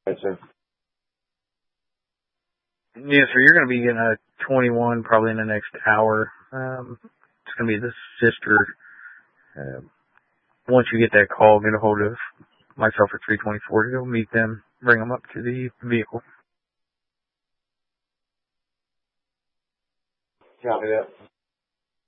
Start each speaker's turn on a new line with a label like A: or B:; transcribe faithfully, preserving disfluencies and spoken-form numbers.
A: Gotcha.
B: Yeah, so you're going to be getting a twenty-one probably in the next hour. Um, it's going to be the sister. Uh, once you get that call, get a hold of myself at three twenty-four to go meet them, bring them up to the vehicle.
A: Copy that.